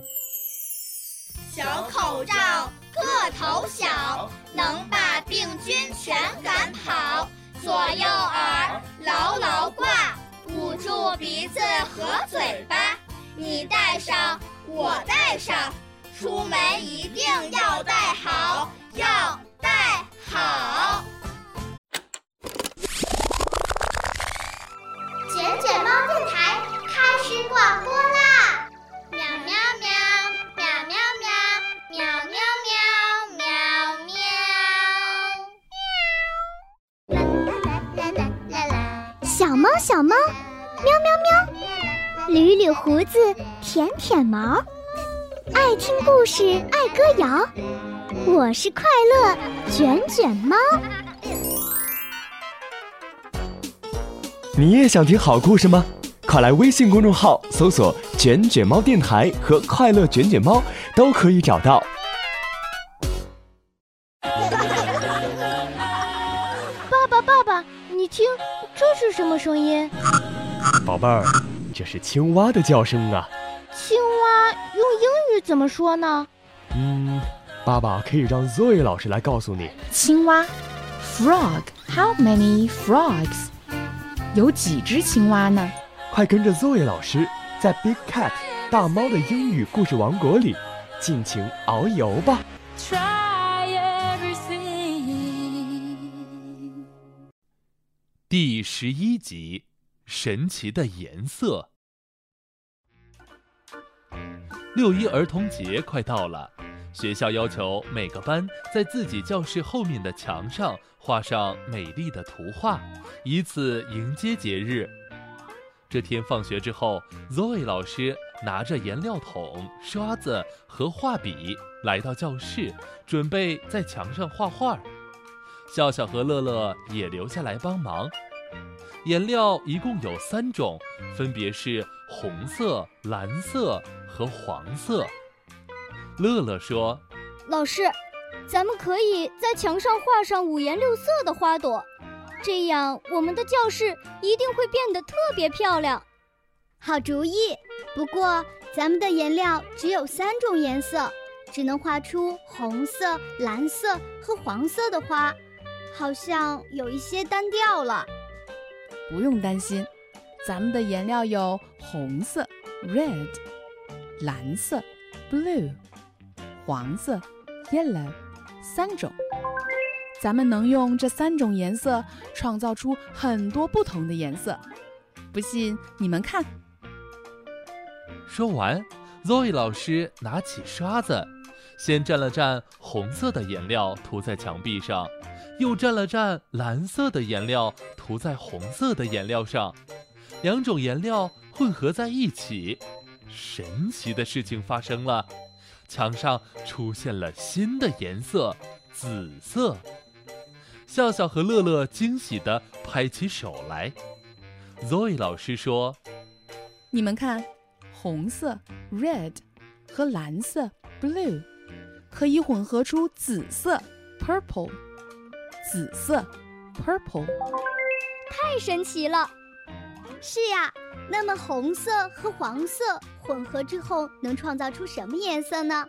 小口罩个头小，能把病菌全赶跑。左右耳牢牢挂，捂住鼻子和嘴巴。你戴上，我戴上，出门一定要戴好，要戴好。 卷卷猫电台开始广播啦！喵喵喵，喵喵喵，喵喵喵，喵喵。啦啦啦啦啦！小猫小猫，喵喵喵，捋捋胡子，舔舔毛，爱听故事，爱歌谣。我是快乐卷卷猫。 你也想听好故事吗？快来微信公众号搜索卷卷猫电台和快乐卷卷猫，都可以找到。 爸爸，你听，这是什么声音？ 宝贝儿，这是青蛙的叫声啊。 青蛙用英语怎么说呢？ 爸爸可以让 Zoe 老师来告诉你。 青蛙 Frog, how many frogs? 有几只青蛙呢？ 快跟着 Zoe 老师在 Big Cat 大猫的英语故事王国里尽情遨游吧。 第11集，神奇的颜色。6·1儿童节快到了，学校要求每个班在自己教室后面的墙上画上美丽的图画，以此迎接节日。这天放学之后， Zoe 老师拿着颜料桶、刷子和画笔来到教室，准备在墙上画画。笑笑和乐乐也留下来帮忙。颜料一共有3种，分别是红色、蓝色和黄色。乐乐说： 老师，咱们可以在墙上画上5颜6色的花朵，这样我们的教室一定会变得特别漂亮。 好主意，不过咱们的颜料只有3种颜色，只能画出红色、蓝色和黄色的花，好像有一些单调了。 不用担心，咱们的颜料有红色 Red、 蓝色 Blue、 黄色 Yellow 3种。咱们能用这3种颜色创造出很多不同的颜色，不信你们看。 说完， Zoe 老师拿起刷子，先蘸了蘸红色的颜料涂在墙壁上，又蘸了蘸蓝色的颜料涂在红色的颜料上，2种颜料混合在一起。神奇的事情发生了，墙上出现了新的颜色，紫色。笑笑和乐乐惊喜地拍起手来。Zoe 老师说： 你们看，红色 Red 和蓝色 Blue 可以混合出紫色 Purple， 紫色 Purple。 太神奇了！ 是呀，那么红色和黄色混合之后能创造出什么颜色呢？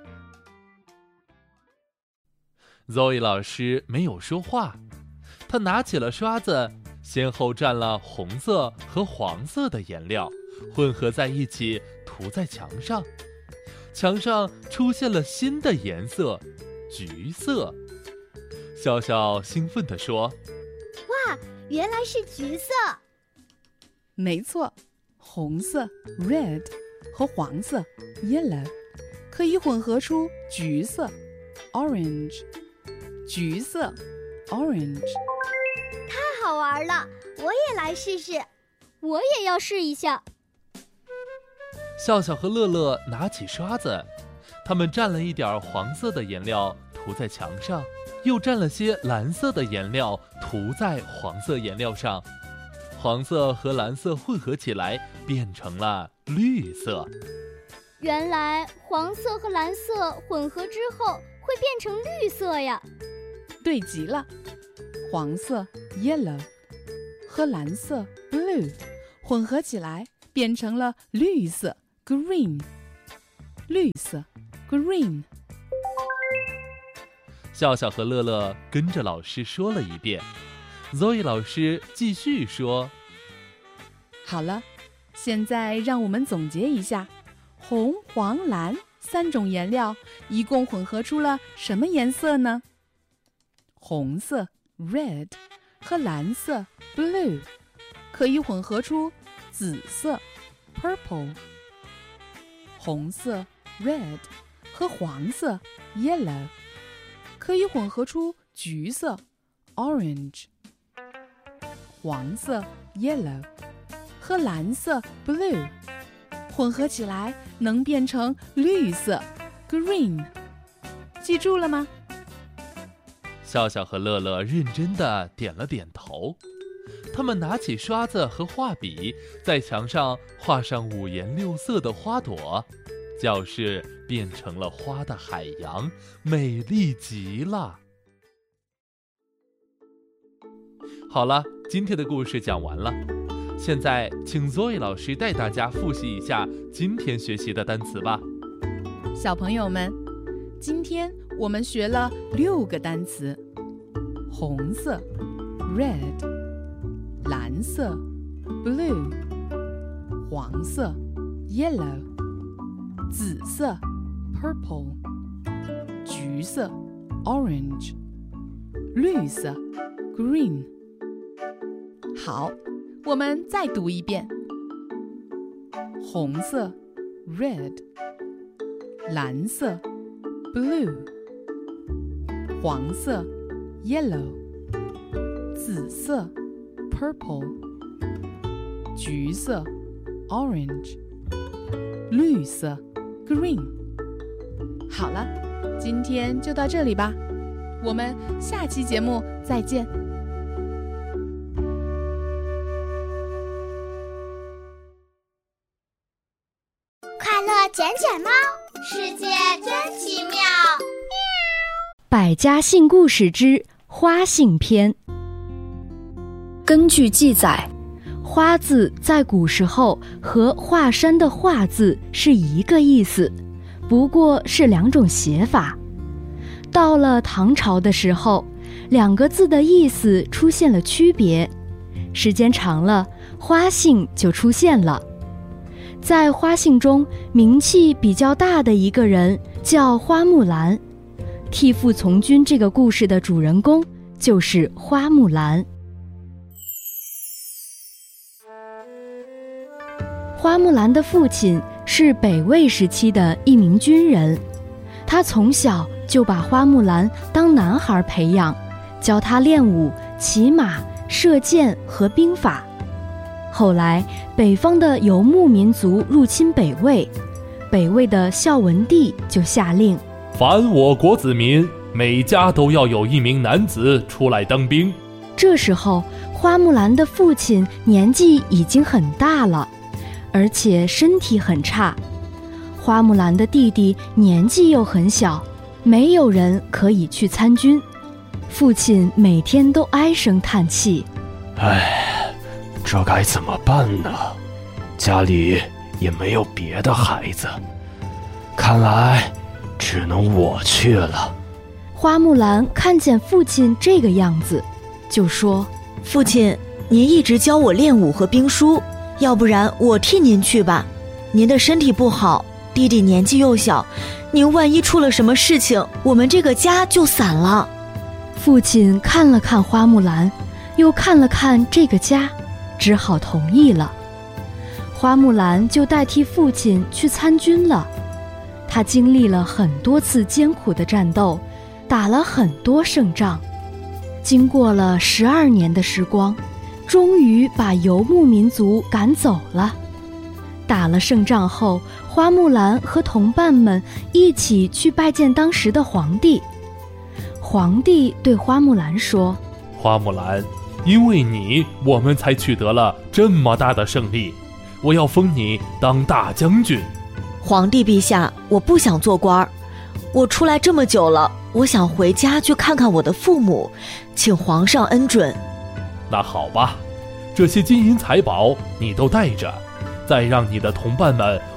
Zoe 老师没有说话，他拿起了刷子，先后蘸了红色和黄色的颜料，混合在一起涂在墙上。墙上出现了新的颜色，橘色。笑笑兴奋地说： 哇，原来是橘色！ 没错，红色 Red 和黄色 Yellow 可以混合出橘色 Orange， 橘色 Orange。 太好玩了，我也来试试。 我也要试一下。 笑笑和乐乐拿起刷子，他们蘸了一点黄色的颜料涂在墙上，又蘸了些蓝色的颜料涂在黄色颜料上。黄色和蓝色混合起来变成了绿色。 原来黄色和蓝色混合之后会变成绿色呀。 对极了，黄色 Yellow 和蓝色 Blue 混合起来变成了绿色 Green。 绿色 green。 笑笑和乐乐跟着老师说了一遍。Zoe 老师继续说， 好了，现在让我们总结一下，红、黄、蓝3种颜料一共混合出了什么颜色呢？红色 red 和蓝色 blue 可以混合出紫色 purple。红色 red 和黄色 yellow 可以混合出橘色 orange。黄色 yellow 和蓝色 blue 混合起来能变成绿色 green。 记住了吗？ 笑笑和乐乐认真地点了点头。他们拿起刷子和画笔，在墙上画上5颜6色的花朵，教室变成了花的海洋，美丽极了。好了，今天的故事讲完了。现在请 Zoe 老师带大家复习一下今天学习的单词吧。 小朋友们，今天我们学了6个单词：红色 red， 蓝色 blue， 黄色 yellow， 紫色 purple， 橘色 orange， 绿色 green。 好，我们再读一遍：红色 red， 蓝色 blue， 黄色 yellow， 紫色 purple， 橘色 orange， 绿色 green。 好了，今天就到这里吧，我们下期节目再见。 快乐卷卷猫， 世界真奇妙。 百家姓故事之花姓篇。根据记载，花字在古时候和华山的华字是一个意思，不过是2种写法。到了唐朝的时候，2个字的意思出现了区别，时间长了，花姓就出现了。在花姓中，名气比较大的一个人叫花木兰，替父从军这个故事的主人公就是花木兰。花木兰的父亲是北魏时期的一名军人，他从小就把花木兰当男孩培养，教他练武、骑马、射箭和兵法。后来北方的游牧民族入侵北魏，北魏的孝文帝就下令， 凡我国子民，每家都要有1名男子出来当兵。 这时候花木兰的父亲年纪已经很大了，而且身体很差。花木兰的弟弟年纪又很小，没有人可以去参军。父亲每天都唉声叹气， 唉，这该怎么办呢？家里也没有别的孩子，看来只能我去了。 花木兰看见父亲这个样子，就说： 父亲，您一直教我练武和兵书，要不然我替您去吧。您的身体不好，弟弟年纪又小，您万一出了什么事情，我们这个家就散了。 父亲看了看花木兰，又看了看这个家，只好同意了。花木兰就代替父亲去参军了。她经历了很多次艰苦的战斗，打了很多胜仗。经过了12年的时光，终于把游牧民族赶走了。打了胜仗后，花木兰和同伴们一起去拜见当时的皇帝。皇帝对花木兰说： 花木兰，因为你，我们才取得了这么大的胜利，我要封你当大将军。 皇帝陛下，我不想做官，我出来这么久了，我想回家去看看我的父母，请皇上恩准。 那好吧，这些金银财宝你都带着，再让你的同伴们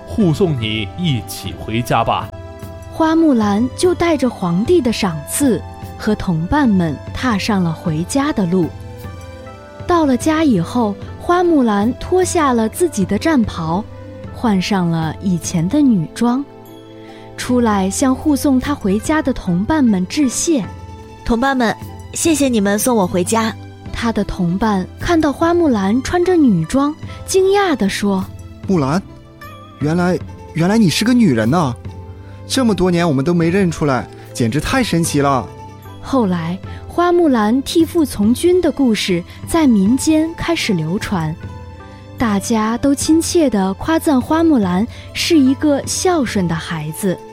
护送你一起回家吧。” 花木兰就带着皇帝的赏赐，和同伴们踏上了回家的路。到了家以后，花木兰脱下了自己的战袍，换上了以前的女装，出来向护送她回家的同伴们致谢。 同伴们，谢谢你们送我回家。 她的同伴看到花木兰穿着女装，惊讶地说：“ 木兰，原来你是个女人啊！这么多年我们都没认出来，简直太神奇了。” 后来，花木兰替父从军的故事在民间开始流传，大家都亲切地夸赞花木兰是一个孝顺的孩子。